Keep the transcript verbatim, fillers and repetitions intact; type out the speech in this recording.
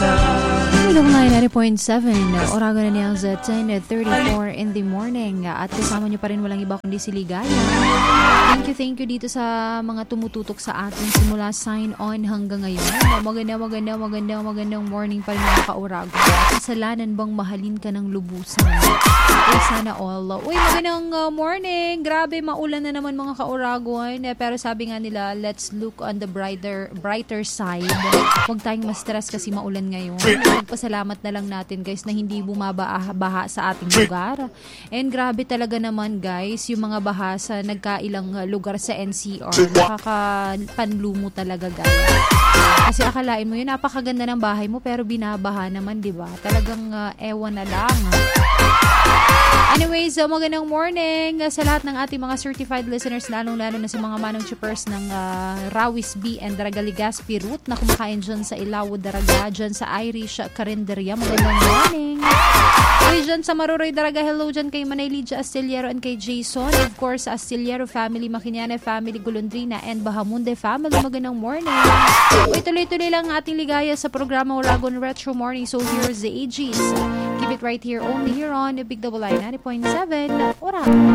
ninety point seven, Oragon na niya sa ten thirty-four in the morning. At kasama niyo pa rin walang iba kundi si Ligaya. Thank you, thank you dito sa mga tumututok sa atin simula sign on hanggang ngayon. Maganda, maganda, maganda, magandang morning pa rin mga ka-Oragon. Kasalanan bang mahalin ka ng lubusan? Eh, sana all. Uy, magandang uh, morning. Grabe, maulan na naman mga ka-Oragon. Eh, pero sabi nga nila, let's look on the brighter brighter side. Huwag tayong ma-stress kasi maulan ngayon. Magpasalamat na lang natin guys na hindi bumabaha sa ating lugar. And grabe talaga naman guys, yung mga baha sa nagkailang lugar sa N C R. Nakakapanlumo talaga guys. Kasi akalain mo yun, napakaganda ng bahay mo pero binabaha naman, di ba? Talagang uh, ewan na lang. Anyways, uh, magandang morning uh, sa lahat ng ating mga certified listeners, lalong-lalo na sa mga manong chippers ng uh, Rawis B and Daraga Legazpi route na kumakain dyan sa Ilawo Daraga, dyan sa Irish Carinderia. Magandang morning. Uy, dyan sa Maruroy Daraga, hello dyan kay Manay Lydia Astillero and kay Jason. Of course, Astillero family, Makinyane family, Golondrina and Bahamunde family. Magandang morning. Uy, tuloy-tuloy lang ating ligaya sa programa Oragon Retro Morning. So here's the A Gs. Keep it right here, only here on Big Double I ninety point seven. Oragon.